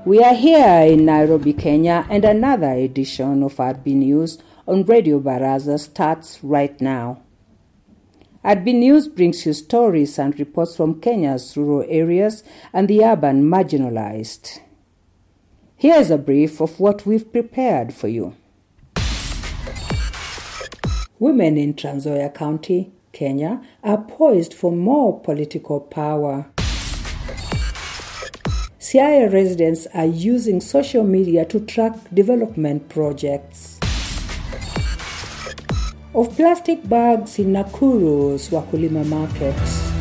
We are here in Nairobi, Kenya, and another edition of RB News on Radio Baraza starts right now. RB News brings you stories and reports from Kenya's rural areas and the urban marginalized. Here's a brief of what we've prepared for you. Women in Trans Nzoia County, Kenya, are poised for more political power. Siaya residents are using social media to track development projects. Of plastic bags in Nakuru's Wakulima market.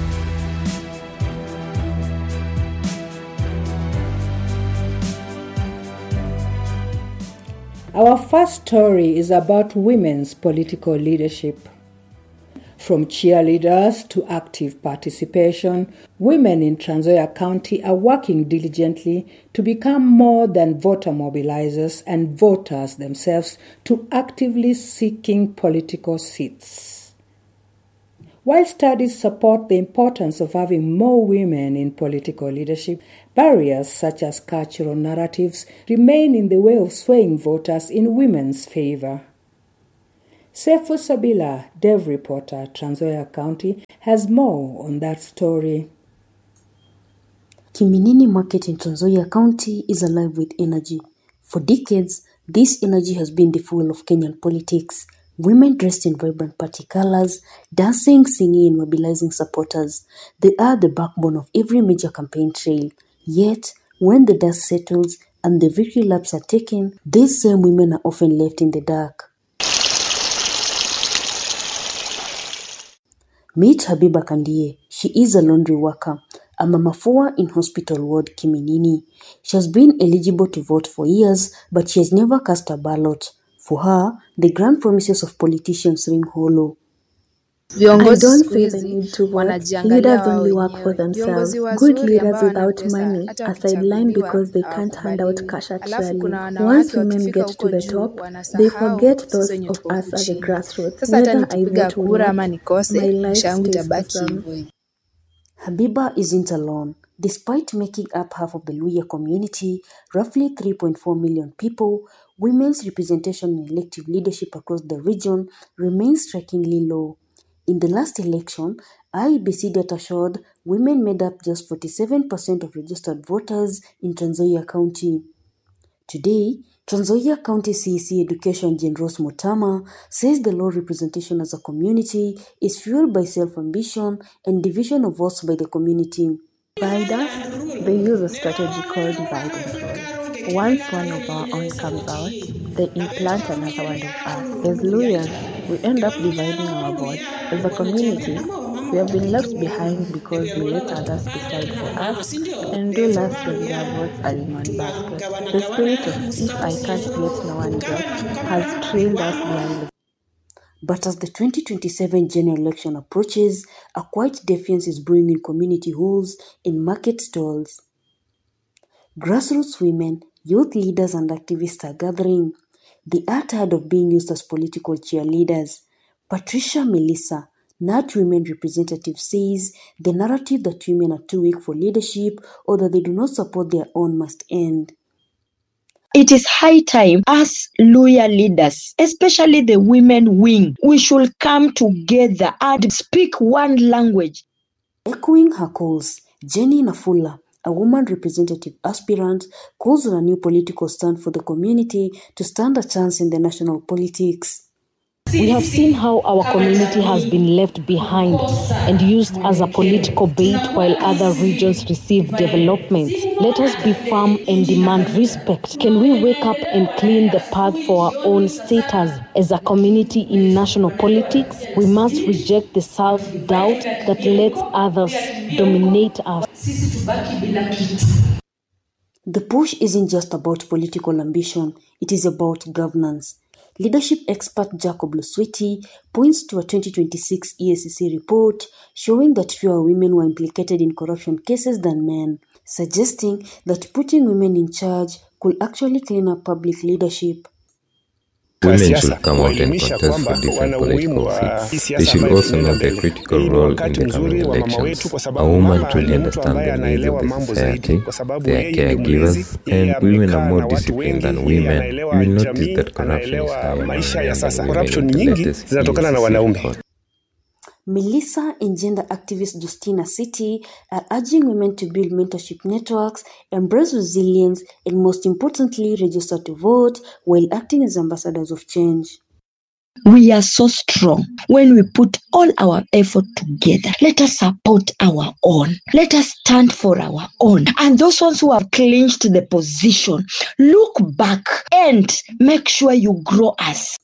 Our first story is about women's political leadership. From cheerleaders to active participation, women in Trans Nzoia County are working diligently to become more than voter mobilizers and voters themselves to actively seeking political seats. While studies support the importance of having more women in political leadership, barriers such as cultural narratives remain in the way of swaying voters in women's favor. Sefu Sabila, Dev reporter, Trans Nzoia County, has more on that story. Kiminini market in Trans Nzoia County is alive with energy. For decades, this energy has been the fuel of Kenyan politics. Women dressed in vibrant party colors, dancing, singing, and mobilizing supporters. They are the backbone of every major campaign trail. Yet, when the dust settles and the victory laps are taken, these same women are often left in the dark. Meet Habiba Kandie. She is a laundry worker, a mama four in hospital ward Kiminini. She has been eligible to vote for years, but she has never cast a ballot. For her, the grand promises of politicians ring hollow. I don't feel the need to vote. Leaders only work for themselves. Good leaders without money are sidelined because they can't hand out cash at rally. Once women get to the top, they forget those of us at the grassroots. Whether I vote or not, my life stays the same. Habiba isn't alone. Despite making up half of the Luhya community, roughly 3.4 million people, women's representation in elective leadership across the region remains strikingly low. In the last election, IEBC data showed women made up just 47% of registered voters in Trans Nzoia County. Today, Trans Nzoia County CEC Education Gen Rose Mutama says the low representation as a community is fueled by self-ambition and division of votes by the community. Divide us, they use a strategy called divide and roll. Once one of our own comes out, they implant another one of us. As Luhyas, we end up dividing our votes. As a community, we have been left behind because we let others decide for us and do less when their votes are in one basket. The spirit of if I can't get, no one gets has trailed us behind. But as the 2027 general election approaches, a quiet defiance is brewing in community halls and market stalls. Grassroots women, youth leaders and activists are gathering. They are tired of being used as political cheerleaders. Patricia Melissa, NAT Women representative, says the narrative that women are too weak for leadership or that they do not support their own must end. It is high time us Luhya leaders, especially the women wing, we should come together and speak one language. Echoing her calls, Jenny Nafula, a woman representative aspirant, calls on a new political stand for the community to stand a chance in the national politics. We have seen how our community has been left behind and used as a political bait while other regions receive development. Let us be firm and demand respect. Can we wake up and clean the path for our own status as a community in national politics? We must reject the self-doubt that lets others dominate us. The push isn't just about political ambition, it is about governance. Leadership expert Jacob Luswiti points to a 2026 EACC report showing that fewer women were implicated in corruption cases than men, suggesting that putting women in charge could actually clean up public leadership. Women should come out and contest for different political seats. They should also know the critical role in the coming elections. A woman truly understands the needs of the society, they are caregivers, and women are more disciplined than women. You will notice that corruption is higher than women in the latest EACC. Melissa and gender activist Justina City are urging women to build mentorship networks, embrace resilience, and most importantly, register to vote while acting as ambassadors of change. We are so strong when we put all our effort together. Let us support our own. Let us stand for our own. And those ones who have clinched the position, look back and make sure you grow us.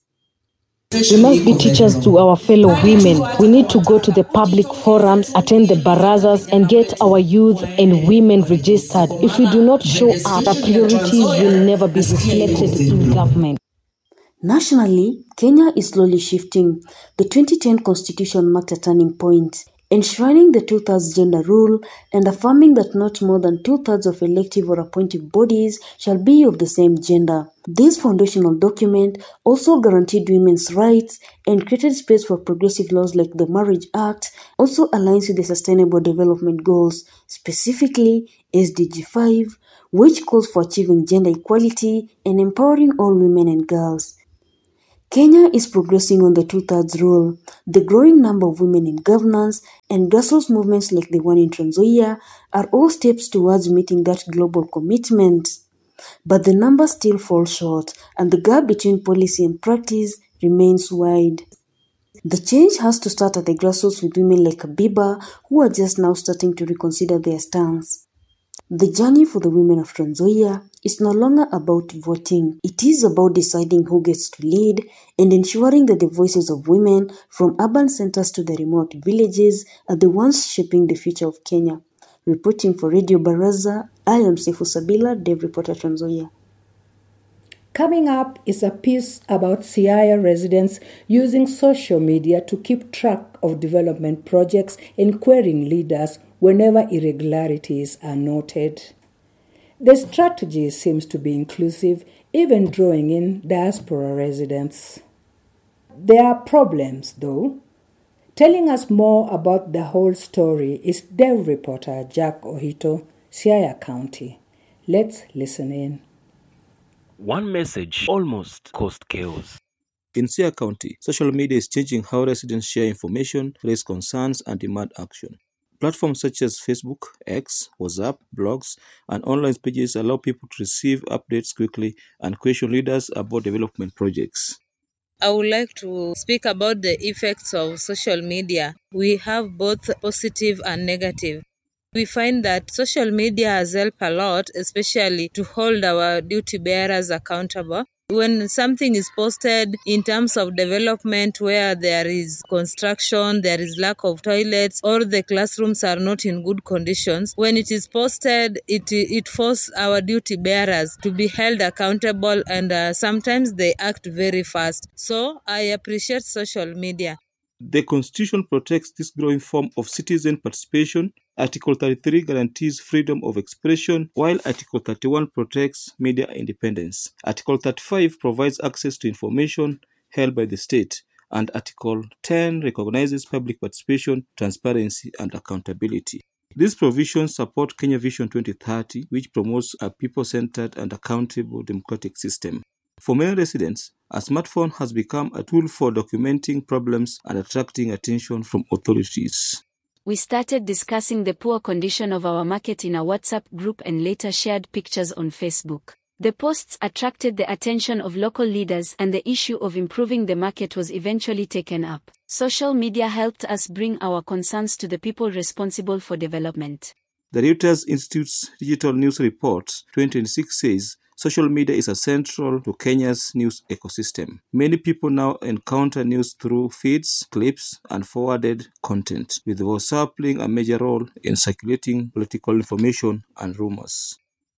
We must be teachers to our fellow women. We need to go to the public forums, attend the barazas, and get our youth and women registered. If we do not show up, our priorities will never be reflected in government. Nationally, Kenya is slowly shifting. The 2010 constitution marked a turning point, enshrining the two-thirds gender rule and affirming that not more than two-thirds of elective or appointive bodies shall be of the same gender. This foundational document also guaranteed women's rights and created space for progressive laws like the Marriage Act, also aligns with the Sustainable Development Goals, specifically SDG 5, which calls for achieving gender equality and empowering all women and girls. Kenya is progressing on the two-thirds rule. The growing number of women in governance and grassroots movements like the one in Trans Nzoia are all steps towards meeting that global commitment. But the numbers still fall short, and the gap between policy and practice remains wide. The change has to start at the grassroots with women like Abiba, who are just now starting to reconsider their stance. The journey for the women of Trans Nzoia is no longer about voting. It is about deciding who gets to lead and ensuring that the voices of women from urban centers to the remote villages are the ones shaping the future of Kenya. Reporting for Radio Baraza, I am Sefu Sabila, Dev Reporter Trans Nzoia. Coming up is a piece about Siaya residents using social media to keep track of development projects and querying leaders whenever irregularities are noted. The strategy seems to be inclusive, even drawing in diaspora residents. There are problems, though. Telling us more about the whole story is Dev reporter Jack Ohito, Siaya County. Let's listen in. One message almost caused chaos. In Siaya County, social media is changing how residents share information, raise concerns, and demand action. Platforms such as Facebook, X, WhatsApp, blogs, and online pages allow people to receive updates quickly and question leaders about development projects. I would like to speak about the effects of social media. We have both positive and negative. We find that social media has helped a lot, especially to hold our duty bearers accountable. When something is posted in terms of development where there is construction, there is lack of toilets, or the classrooms are not in good conditions, when it is posted, it forces our duty bearers to be held accountable, and sometimes they act very fast. So I appreciate social media. The Constitution protects this growing form of citizen participation. Article 33 guarantees freedom of expression, while Article 31 protects media independence. Article 35 provides access to information held by the state, and Article 10 recognizes public participation, transparency, and accountability. These provisions support Kenya Vision 2030, which promotes a people-centered and accountable democratic system. For many residents, a smartphone has become a tool for documenting problems and attracting attention from authorities. We started discussing the poor condition of our market in a WhatsApp group and later shared pictures on Facebook. The posts attracted the attention of local leaders, and the issue of improving the market was eventually taken up. Social media helped us bring our concerns to the people responsible for development. The Reuters Institute's Digital News Report 2026 says social media is central to Kenya's news ecosystem. Many people now encounter news through feeds, clips, and forwarded content, with WhatsApp playing a major role in circulating political information and rumors.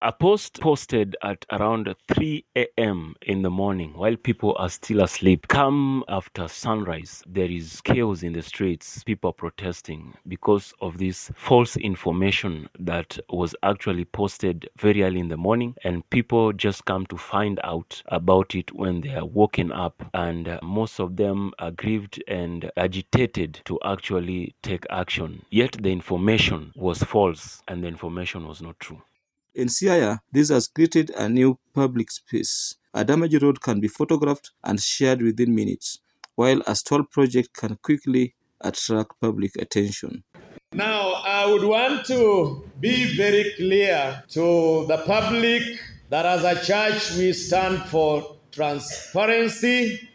A post posted at around 3 a.m. in the morning while people are still asleep. Come after sunrise, there is chaos in the streets. People are protesting because of this false information that was actually posted very early in the morning, and people just come to find out about it when they are woken up, and most of them are grieved and agitated to actually take action. Yet the information was false and the information was not true. In Siaya, this has created a new public space. A damaged road can be photographed and shared within minutes, while a stall project can quickly attract public attention. Now, I would want to be very clear to the public that as a church we stand for transparency,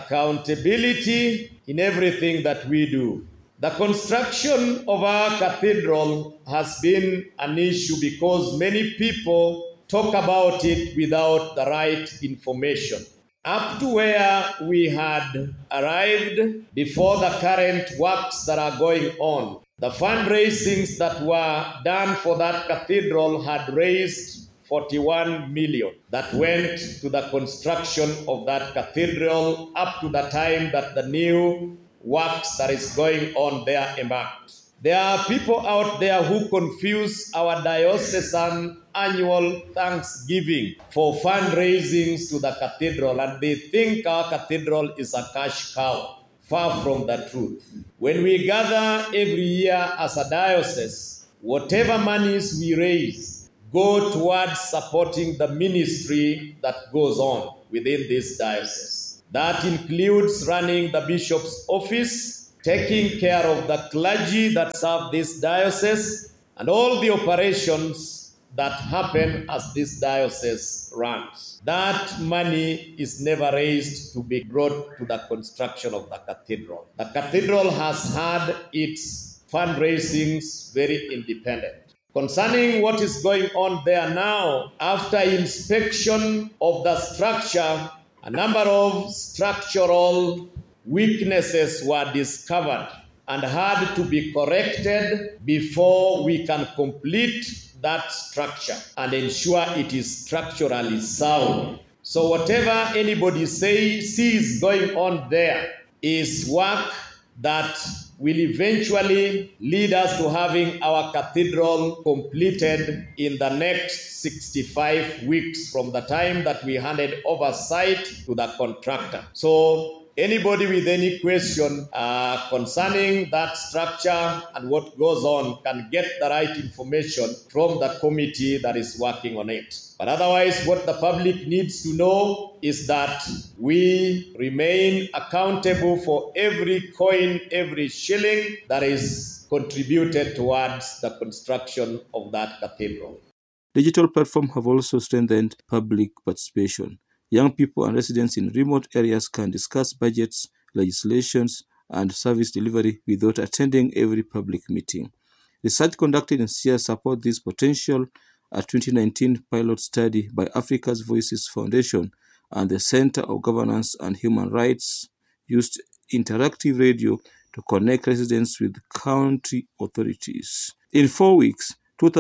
accountability in everything that we do. The construction of our cathedral has been an issue because many people talk about it without the right information. Up to where we had arrived before the current works that are going on, the fundraisings that were done for that cathedral had raised 41 million that went to the construction of that cathedral up to the time that the new works that is going on there emerged. There are people out there who confuse our diocesan annual Thanksgiving for fundraisings to the cathedral, and they think our cathedral is a cash cow. Far from the truth. When we gather every year as a diocese, whatever monies we raise go towards supporting the ministry that goes on within this diocese. That includes running the bishop's office, taking care of the clergy that serve this diocese, and all the operations that happen as this diocese runs. That money is never raised to be brought to the construction of the cathedral. The cathedral has had its fundraisings very independent. Concerning what is going on there now, after inspection of the structure, a number of structural weaknesses were discovered and had to be corrected before we can complete that structure and ensure it is structurally sound. So whatever anybody sees going on there is work that will eventually lead us to having our cathedral completed in the next 65 weeks from the time that we handed oversight to the contractor. So anybody with any question concerning that structure and what goes on can get the right information from the committee that is working on it. But otherwise, what the public needs to know is that we remain accountable for every coin, every shilling that is contributed towards the construction of that cathedral. Digital platforms have also strengthened public participation. Young people and residents in remote areas can discuss budgets, legislations, and service delivery without attending every public meeting. Research conducted in Siaya supports this potential. A 2019 pilot study by Africa's Voices Foundation and the Center of Governance and Human Rights used interactive radio to connect residents with county authorities. In 4 weeks,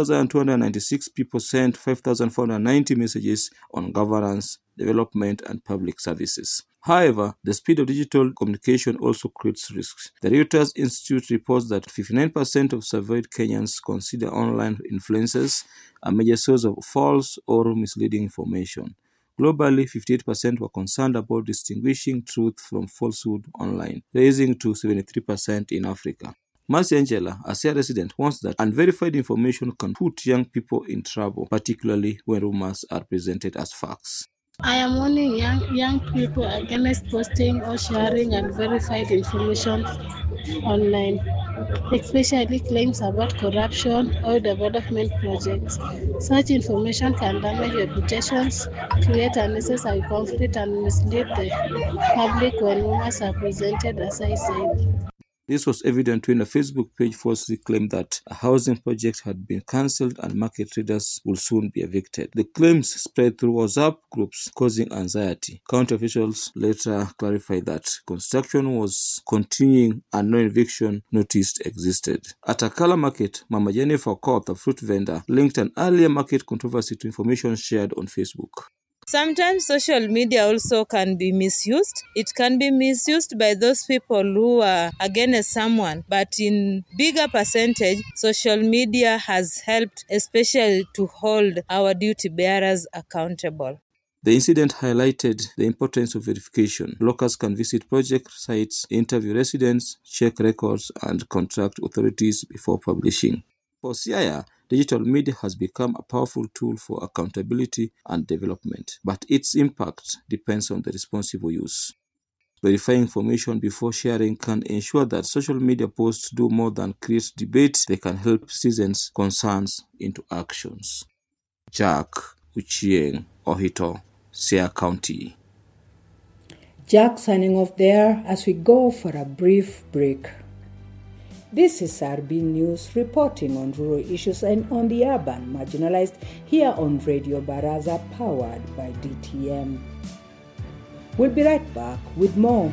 2,296 people sent 5,490 messages on governance, development, and public services. However, the speed of digital communication also creates risks. The Reuters Institute reports that 59% of surveyed Kenyans consider online influencers a major source of false or misleading information. Globally, 58% were concerned about distinguishing truth from falsehood online, rising to 73% in Africa. Mercy Angela, a Siaya resident, warns that unverified information can put young people in trouble, particularly when rumors are presented as facts. I am warning young people against posting or sharing unverified information online, especially claims about corruption or development projects. Such information can damage reputations, create unnecessary conflict, and mislead the public when rumors are presented, as I said. This was evident when a Facebook page falsely claimed that a housing project had been cancelled and market traders will soon be evicted. The claims spread through WhatsApp groups, causing anxiety. County officials later clarified that construction was continuing and no eviction notice existed. At Akala Market, Mama Jennifer Okoth, a fruit vendor, linked an earlier market controversy to information shared on Facebook. Sometimes social media also can be misused. It can be misused by those people who are against someone, but in bigger percentage, social media has helped, especially to hold our duty bearers accountable. The incident highlighted the importance of verification. Locals can visit project sites, interview residents, check records, and contact authorities before publishing. For Siaya, digital media has become a powerful tool for accountability and development, but its impact depends on the responsible use. Verifying information before sharing can ensure that social media posts do more than create debate. They can help citizens' concerns into actions. Jack Uchieng Ohito, Siaya County. Jack signing off there as we go for a brief break. This is RB News reporting on rural issues and on the urban marginalized here on Radio Baraza powered by DTM. We'll be right back with more.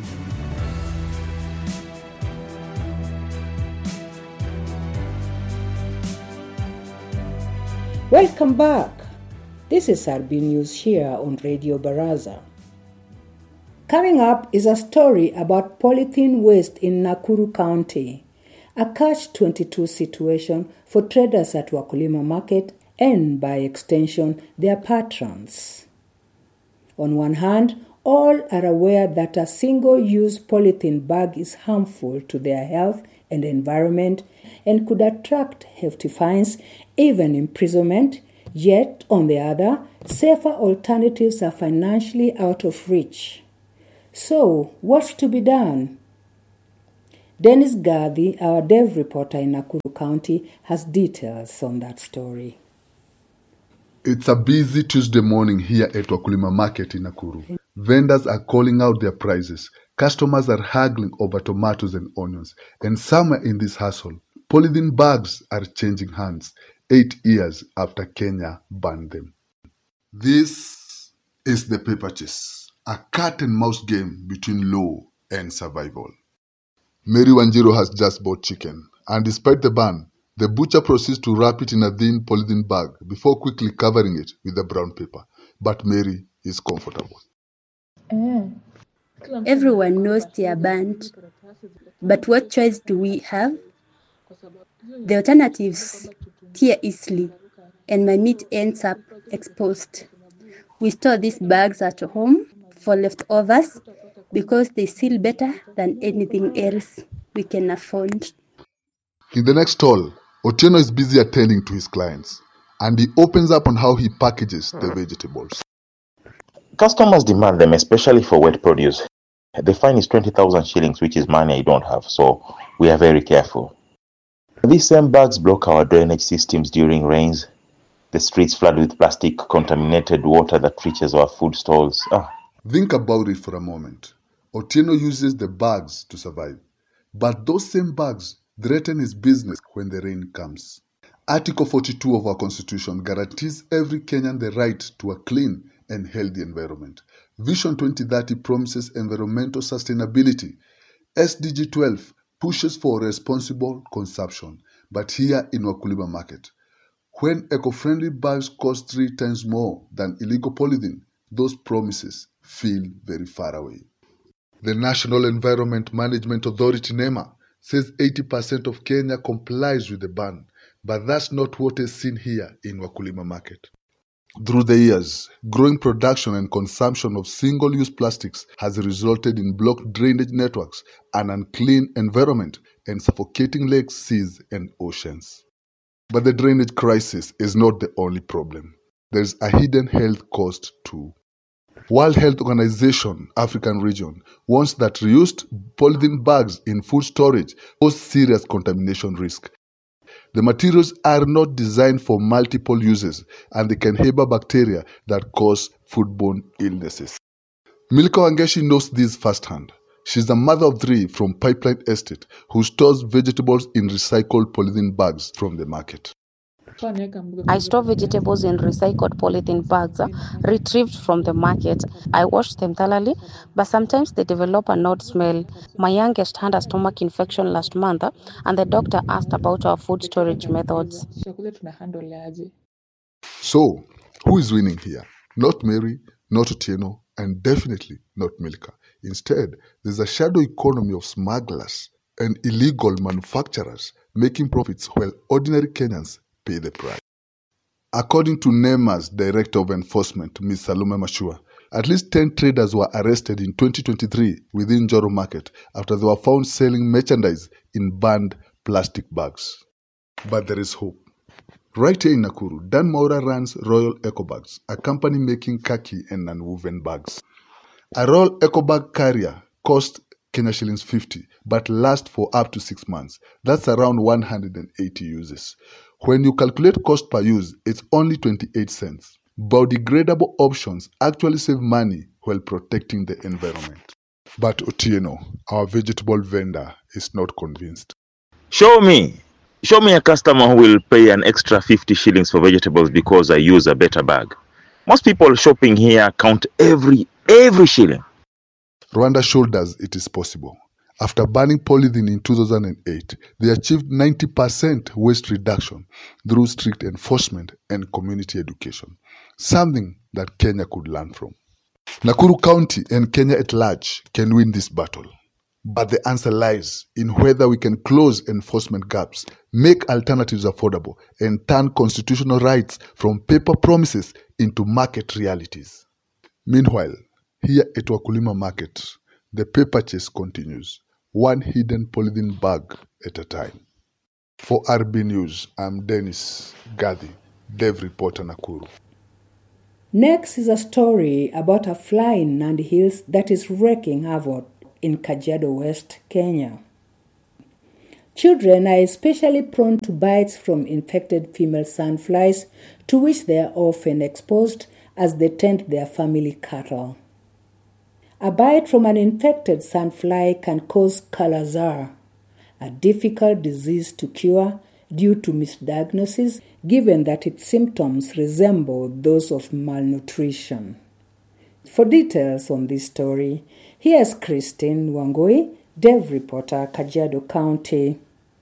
Welcome back. This is RB News here on Radio Baraza. Coming up is a story about polythene waste in Nakuru County. A catch-22 situation for traders at Wakulima Market and, by extension, their patrons. On one hand, all are aware that a single-use polythene bag is harmful to their health and environment and could attract hefty fines, even imprisonment, yet, on the other, safer alternatives are financially out of reach. So, what's to be done? Dennis Gadhi, our dev reporter in Nakuru County, has details on that story. It's a busy Tuesday morning here at Wakulima Market in Nakuru. Vendors are calling out their prices. Customers are haggling over tomatoes and onions. And somewhere in this hustle, polythene bags are changing hands 8 years after Kenya banned them. This is the paper chase, a cat and mouse game between law and survival. Mary Wanjiru has just bought chicken, and despite the ban, the butcher proceeds to wrap it in a thin polythene bag before quickly covering it with a brown paper. But Mary is comfortable. Everyone knows they are banned, but what choice do we have? The alternatives tear easily, and my meat ends up exposed. We store these bags at home for leftovers because they seal better than anything else we can afford. In the next stall, Otieno is busy attending to his clients, and he opens up on how he packages the vegetables. Customers demand them, especially for wet produce. The fine is 20,000 shillings, which is money I don't have, so we are very careful. These same bags block our drainage systems during rains. The streets flood with plastic contaminated water that reaches our food stalls. Think about it for a moment. Otieno uses the bags to survive, but those same bags threaten his business when the rain comes. Article 42 of our Constitution guarantees every Kenyan the right to a clean and healthy environment. Vision 2030 promises environmental sustainability. SDG 12 pushes for responsible consumption, but here in Wakulima Market, when eco-friendly bags cost 3 times more than illegal polythene, those promises feel very far away. The National Environment Management Authority, NEMA, says 80% of Kenya complies with the ban, but that's not what is seen here in Wakulima Market. Through the years, growing production and consumption of single-use plastics has resulted in blocked drainage networks, an unclean environment, and suffocating lakes, seas, and oceans. But the drainage crisis is not the only problem. There's a hidden health cost too. World Health Organization, African region, warns that reused polythene bags in food storage pose serious contamination risk. The materials are not designed for multiple uses, and they can harbor bacteria that cause foodborne illnesses. Milka Wangeshi knows this firsthand. She's a mother of 3 from Pipeline Estate who stores vegetables in recycled polythene bags from the market. I store vegetables in recycled polythene bags retrieved from the market. I wash them thoroughly, but sometimes they develop an odd smell. My youngest had a stomach infection last month, and the doctor asked about our food storage methods. So, who is winning here? Not Mary, not Otieno, and definitely not Milka. Instead, there's a shadow economy of smugglers and illegal manufacturers making profits while ordinary Kenyans pay the price. According to NEMA's Director of Enforcement, Ms. Salome Mashua, at least 10 traders were arrested in 2023 within Joro Market after they were found selling merchandise in banned plastic bags. But there is hope. Right here in Nakuru, Dan Maura runs Royal Eco Bags, a company making khaki and non-woven bags. A Royal Eco Bag carrier costs Kenya shillings 50, but lasts for up to 6 months. That's around 180 uses. When you calculate cost per use, it's only 28 cents. Biodegradable options actually save money while protecting the environment. But Otieno, our vegetable vendor, is not convinced. Show me a customer who will pay an extra 50 shillings for vegetables because I use a better bag. Most people shopping here count every shilling. Rwanda showed us it is possible. After banning polythene in 2008, they achieved 90% waste reduction through strict enforcement and community education, something that Kenya could learn from. Nakuru County and Kenya at large can win this battle. But the answer lies in whether we can close enforcement gaps, make alternatives affordable, and turn constitutional rights from paper promises into market realities. Meanwhile, here at Wakulima Market, the paper chase continues, one hidden polythene bag at a time. For RB News, I'm Dennis Gadi, Dev Reporter Nakuru. Next is a story about a fly in Nandi Hills that is wreaking havoc in Kajiado West, Kenya. Children are especially prone to bites from infected female sandflies, to which they are often exposed as they tend their family cattle. A bite from an infected sandfly can cause Kala-Azar, a difficult disease to cure due to misdiagnosis, given that its symptoms resemble those of malnutrition. For details on this story, here's Christine Wangui, Dev Reporter, Kajiado County.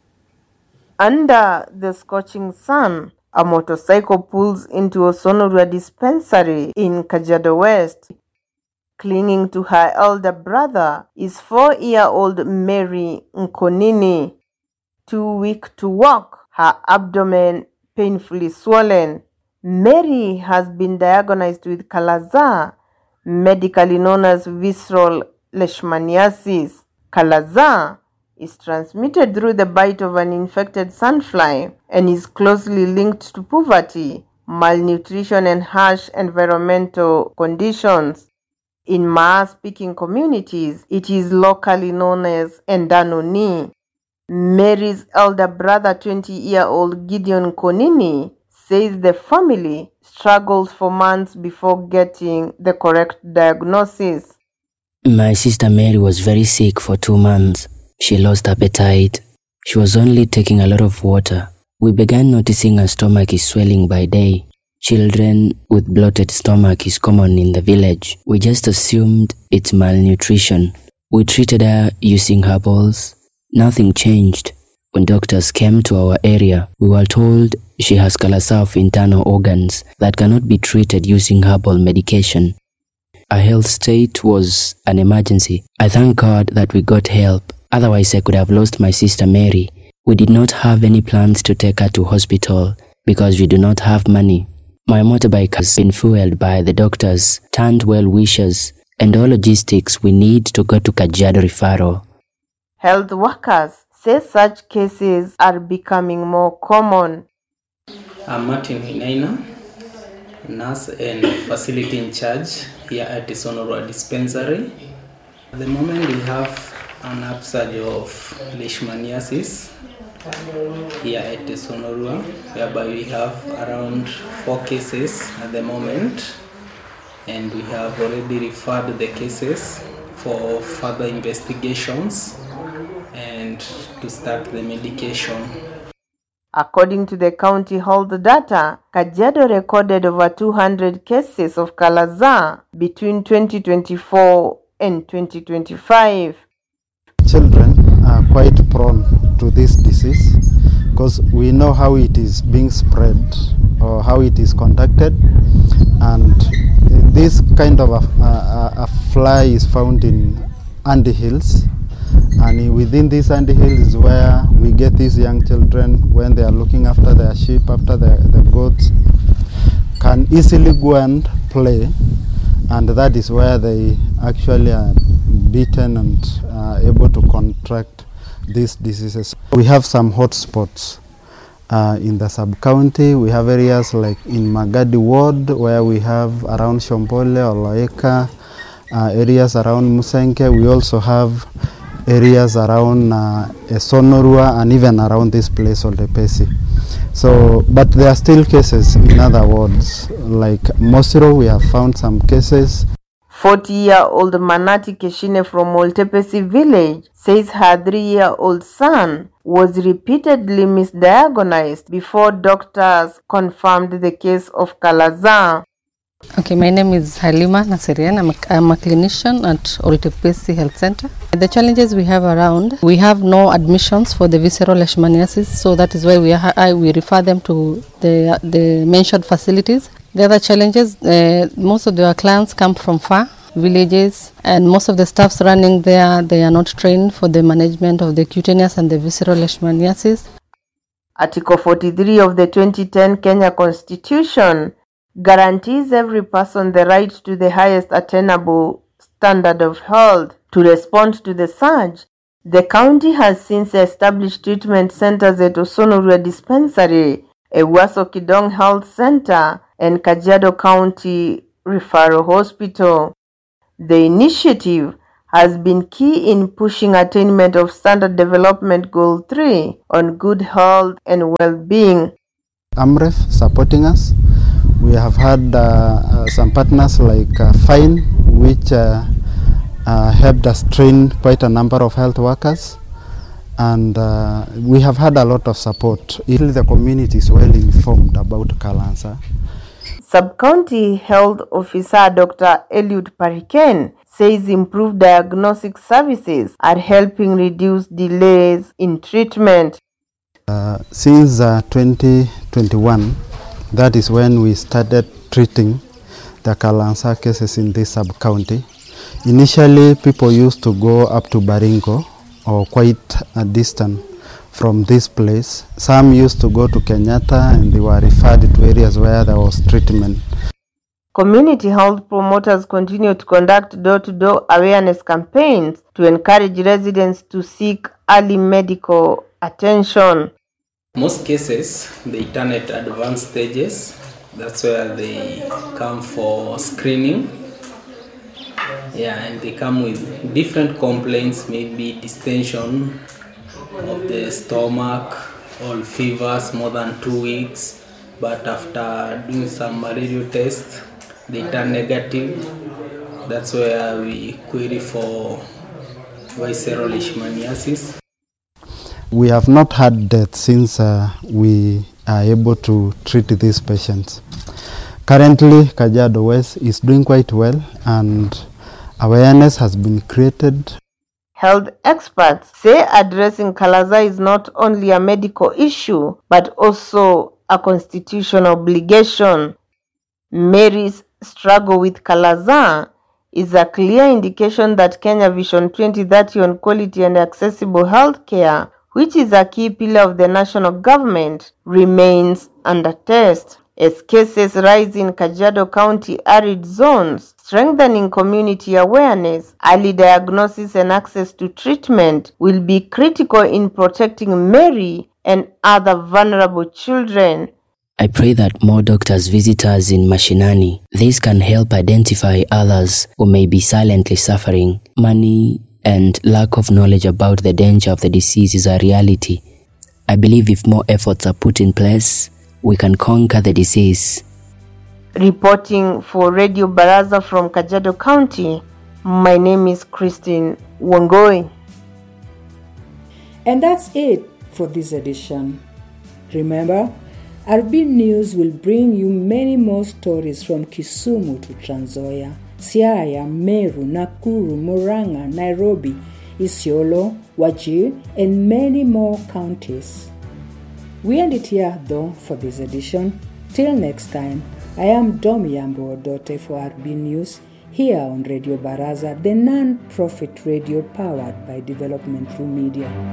Under the scorching sun, a motorcycle pulls into a Sonorua dispensary in Kajiado West. Clinging to her elder brother is 4-year-old Mary Nkonini. Too weak to walk, her abdomen painfully swollen. Mary has been diagnosed with Kala-Azar, medically known as visceral leishmaniasis. Kala-Azar is transmitted through the bite of an infected sandfly and is closely linked to poverty, malnutrition, and harsh environmental conditions. In Maa-speaking communities, it is locally known as Endanoni. Mary's elder brother, 20-year-old Gideon Konini, says the family struggles for months before getting the correct diagnosis. My sister Mary was very sick for 2 months. She lost appetite. She was only taking a lot of water. We began noticing her stomach is swelling by day. Children with bloated stomach is common in the village. We just assumed it's malnutrition. We treated her using herbals. Nothing changed. When doctors came to our area, we were told she has Kala-Azar of internal organs that cannot be treated using herbal medication. Her health state was an emergency. I thank God that we got help. Otherwise, I could have lost my sister Mary. We did not have any plans to take her to hospital because we do not have money. My motorbike has been fueled by the doctors, turned well-wishers, and all logistics we need to go to Kajiado referral. Health workers say such cases are becoming more common. I'm Martin Hinaina, nurse and facility in charge here at the Sonorua dispensary. At the moment we have an upsurge of leishmaniasis here at the Sonorua, whereby we have around 4 cases at the moment, and we have already referred the cases for further investigations and to start the medication. According to the county health data, Kajiado recorded over 200 cases of Kala-Azar between 2024 and 2025. Children are quite prone to this disease because we know how it is being spread or how it is conducted, and this kind of a fly is found in Andy Hills, and within these Andy Hills is where we get these young children when they are looking after their sheep, after the goats, can easily go and play, and that is where they actually are beaten and able to contract these diseases. We have some hotspots in the sub-county. We have areas like in Magadi Ward where we have around Shompole or Loeka, areas around Musenke. We also have areas around Sonorua and even around this place, Oldepesi. So, but there are still cases in other wards, like Mosiro, we have found some cases. 40-year-old Manati Keshine from Oltepesi village says her 3-year-old son was repeatedly misdiagnosed before doctors confirmed the case of Kala-Azar. Okay, my name is Halima Nasirian. I'm a clinician at Oltepesi Health Center. The challenges we have around, we have no admissions for the visceral leishmaniasis, so that is why we refer them to the mentioned facilities. The other challenges, most of our clients come from far villages, and most of the staffs running there, they are not trained for the management of the cutaneous and the visceral leishmaniasis. Article 43 of the 2010 Kenya Constitution guarantees every person the right to the highest attainable standard of health. To respond to the surge, the county has since established treatment centers at Osonorua Dispensary, Ewaso Kidong Health Center, and Kajiado County Referral Hospital. The initiative has been key in pushing attainment of Standard Development Goal 3 on good health and well-being. AMREF supporting us. We have had some partners like FINE, which helped us train quite a number of health workers, and we have had a lot of support. The community is well informed about Kala-Azar. Sub-County Health Officer Dr. Eliud Pariken says improved diagnostic services are helping reduce delays in treatment. Since 2021, that is when we started treating the Kala-Azar cases in this sub-county. Initially, people used to go up to Baringo or quite a distance from this place. Some used to go to Kenyatta and they were referred to areas where there was treatment. Community health promoters continue to conduct door-to-door awareness campaigns to encourage residents to seek early medical attention. Most cases, they turn at advanced stages. That's where they come for screening. And they come with different complaints, maybe distension of the stomach or fevers more than 2 weeks. But after doing some malaria tests, they turn negative. That's where we query for visceral leishmaniasis. We have not had death since we are able to treat these patients. Currently, Kajiado West is doing quite well and awareness has been created. Health experts say addressing Kala-Azar is not only a medical issue but also a constitutional obligation. Mary's struggle with Kala-Azar is a clear indication that Kenya Vision 2030 on quality and accessible healthcare, which is a key pillar of the national government, remains under test. As cases rise in Kajiado County arid zones, strengthening community awareness, early diagnosis and access to treatment will be critical in protecting Mary and other vulnerable children. I pray that more doctors visit us in Mashinani. This can help identify others who may be silently suffering. Money and lack of knowledge about the danger of the disease is a reality. I believe if more efforts are put in place, we can conquer the disease. Reporting for Radio Baraza from Kajiado County, My name is Christine Wangoi. And that's it for this edition. Remember, RB News will bring you many more stories from Kisumu to Trans Nzoia, Siaya, Meru, Nakuru, Murang'a, Nairobi, Isiolo, Wajir, and many more counties. We end it here though for this edition. Till next time, I am Domi Yambo Odote for RB News here on Radio Baraza, the non-profit radio powered by Development Through Media.